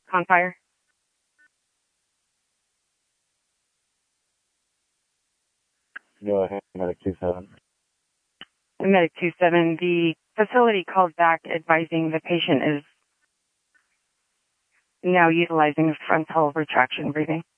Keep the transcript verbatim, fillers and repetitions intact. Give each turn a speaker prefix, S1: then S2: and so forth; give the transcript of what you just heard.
S1: Confire.
S2: Go ahead, Medic two seven.
S1: Medic two seven, the facility called back advising the patient is now utilizing frontal retraction breathing.